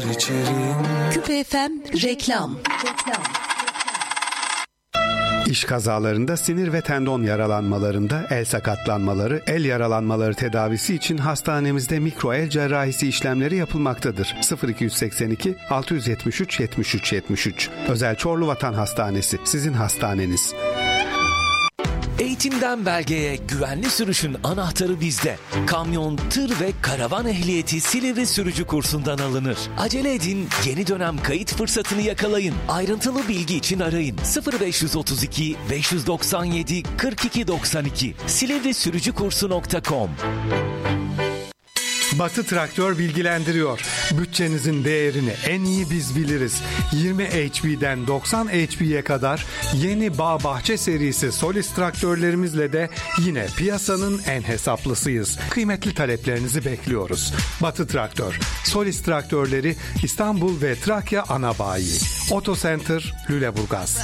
Küpe FM reklam. İş kazalarında, sinir ve tendon yaralanmalarında, el sakatlanmaları, el yaralanmaları tedavisi için hastanemizde mikro el cerrahisi işlemleri yapılmaktadır. 0282 673 73 73. Özel Çorlu Vatan Hastanesi, sizin hastaneniz. Eğitimden belgeye, güvenli sürüşün anahtarı bizde. Kamyon, tır ve karavan ehliyeti Silivri sürücü kursundan alınır. Acele edin, yeni dönem kayıt fırsatını yakalayın. Ayrıntılı bilgi için arayın 0532 597 42 92 silivrisürücükursu.com. Batı Traktör bilgilendiriyor. Bütçenizin değerini en iyi biz biliriz. 20 HP'den 90 HP'ye kadar yeni Bağ Bahçe serisi Solis traktörlerimizle de yine piyasanın en hesaplısıyız. Kıymetli taleplerinizi bekliyoruz. Batı Traktör, Solis traktörleri İstanbul ve Trakya ana bayi. Auto Center, Lüleburgaz.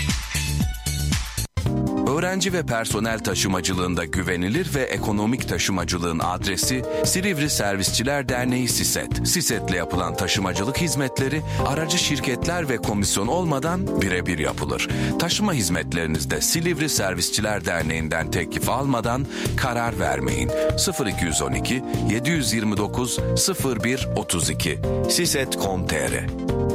Öğrenci ve personel taşımacılığında güvenilir ve ekonomik taşımacılığın adresi Silivri Servisçiler Derneği SİSET. SİSET'le yapılan taşımacılık hizmetleri aracı şirketler ve komisyon olmadan birebir yapılır. Taşıma hizmetlerinizde Silivri Servisçiler Derneği'nden teklif almadan karar vermeyin. 0212 729 01 32 siset.com.tr.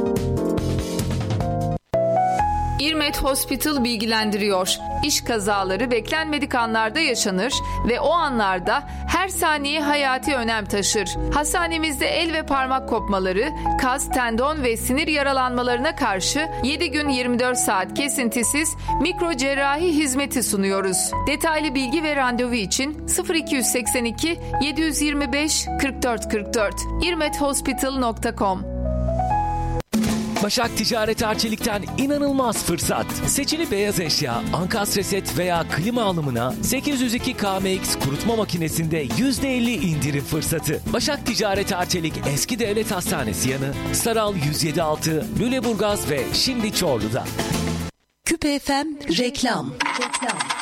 İrmet Hospital bilgilendiriyor. İş kazaları beklenmedik anlarda yaşanır ve o anlarda her saniye hayati önem taşır. Hastanemizde el ve parmak kopmaları, kas, tendon ve sinir yaralanmalarına karşı 7 gün 24 saat kesintisiz mikro cerrahi hizmeti sunuyoruz. Detaylı bilgi ve randevu için 0282 725 44 44 irmethospital.com. Başak Ticaret Arçelik'ten inanılmaz fırsat. Seçili beyaz eşya, ankastreset veya klima alımına 802 KMX kurutma makinesinde %50 indirim fırsatı. Başak Ticaret Arçelik Eski Devlet Hastanesi yanı, Saral 107.6, Lüleburgaz ve şimdi Çorlu'da. Küpe FM reklam.